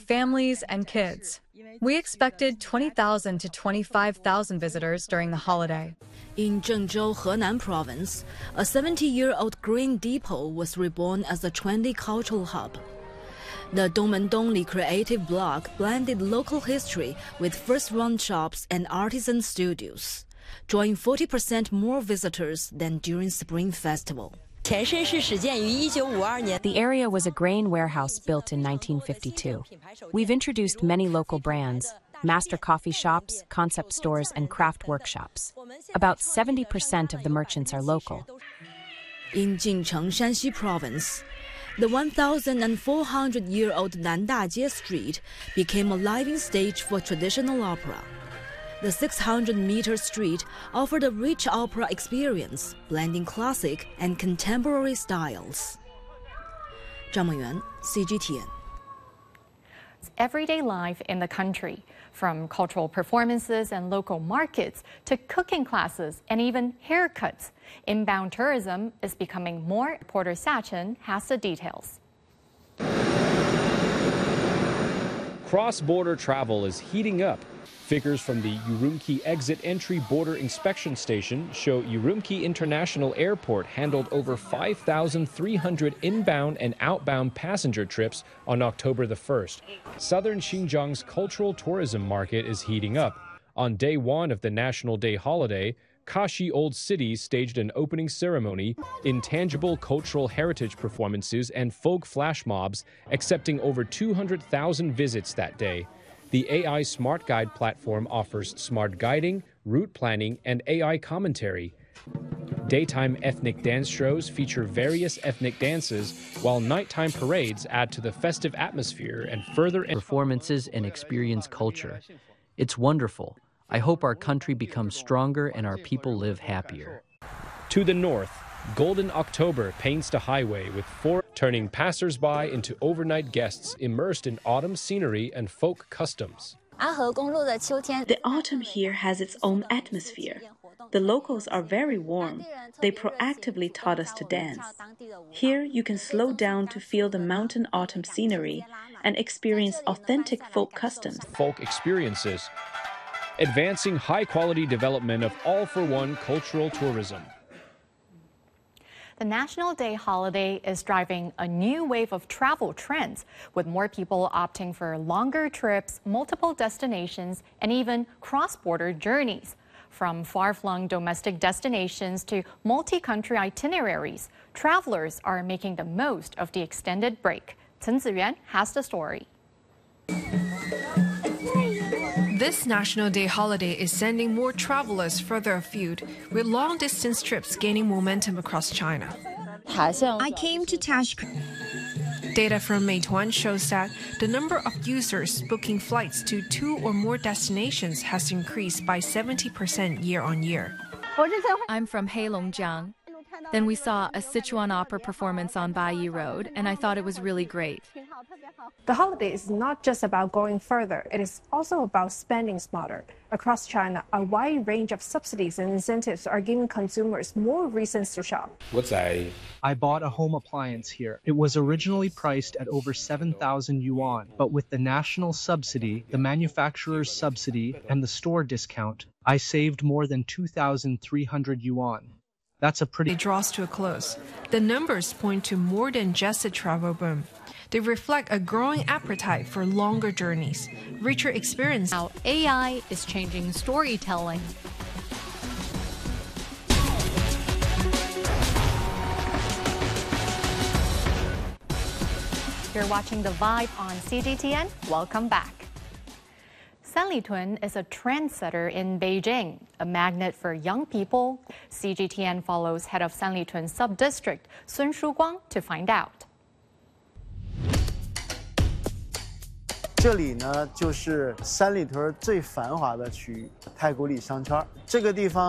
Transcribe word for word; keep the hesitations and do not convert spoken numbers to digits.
families and kids. We expected twenty thousand to twenty-five thousand visitors during the holiday. In Zhengzhou, Henan province, a seventy-year-old grain depot was reborn as a trendy cultural hub. The Dongmendongli Creative Block blended local history with first-run shops and artisan studios, drawing forty percent more visitors than during Spring Festival. The area was a grain warehouse built in nineteen fifty-two. We've introduced many local brands, master coffee shops, concept stores, and craft workshops. About seventy percent of the merchants are local. In Jincheng, Shanxi province, the one thousand four hundred year old Nandajie Street became a living stage for traditional opera. The six hundred meter street offered a rich opera experience, blending classic and contemporary styles. Zhang Mengyuan, C G T N. Everyday life in the country, from cultural performances and local markets to cooking classes and even haircuts. Inbound tourism is becoming more. Reporter Xia Chen has the details. Cross-border travel is heating up. Figures from the Urumqi Exit Entry Border Inspection Station show Urumqi International Airport handled over five thousand three hundred inbound and outbound passenger trips on October the first. Southern Xinjiang's cultural tourism market is heating up. On day one of the National Day holiday, Kashi Old City staged an opening ceremony, intangible cultural heritage performances, and folk flash mobs, accepting over two hundred thousand visits that day. The A I Smart Guide platform offers smart guiding, route planning, and A I commentary. Daytime ethnic dance shows feature various ethnic dances, while nighttime parades add to the festive atmosphere and further performances and experience culture. It's wonderful. I hope our country becomes stronger and our people live happier. To the north, Golden October paints the highway with four, turning passers-by into overnight guests immersed in autumn scenery and folk customs. The autumn here has its own atmosphere. The locals are very warm. They proactively taught us to dance. Here you can slow down to feel the mountain autumn scenery and experience authentic folk customs. Folk experiences, advancing high-quality development of all-for-one cultural tourism. The National Day holiday is driving a new wave of travel trends, with more people opting for longer trips, multiple destinations, and even cross-border journeys. From far-flung domestic destinations to multi-country itineraries, travelers are making the most of the extended break. Chen Ziyuan has the story. This National Day holiday is sending more travelers further afield, with long-distance trips gaining momentum across China. I came to Tashkent. Data from Meituan shows that the number of users booking flights to two or more destinations has increased by seventy percent year on year. I'm from Heilongjiang. Then we saw a Sichuan opera performance on Baiyi Road, and I thought it was really great. The holiday is not just about going further, it is also about spending smarter. Across China, a wide range of subsidies and incentives are giving consumers more reasons to shop. I bought a home appliance here. It was originally priced at over seven thousand yuan, but with the national subsidy, the manufacturer's subsidy, and the store discount, I saved more than two thousand three hundred yuan. That's a pretty... It draws to a close. The numbers point to more than just a travel boom. They reflect a growing appetite for longer journeys, richer experience. How A I is changing storytelling. You're watching The Vibe on C G T N. Welcome back. Sanlitun is a trendsetter in Beijing, a magnet for young people. C G T N follows head of Sanlitun Sub-District, Sun Shuguang, to find out. 这里呢，就是三里屯最繁华的区域——太古里商圈。这个地方